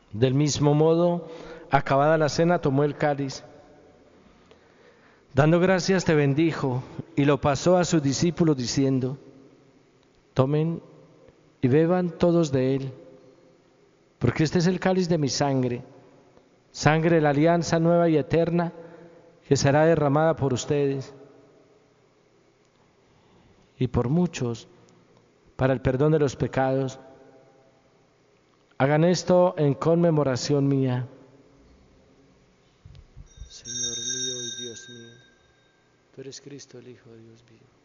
Del mismo modo, acabada la cena, tomó el cáliz. Dando gracias, te bendijo y lo pasó a sus discípulos diciendo: tomen y beban todos de él, porque este es el cáliz de mi sangre, sangre de la alianza nueva y eterna, que será derramada por ustedes y por muchos para el perdón de los pecados. Hagan esto en conmemoración mía. Señor mío y Dios mío, tú eres Cristo, el Hijo de Dios vivo.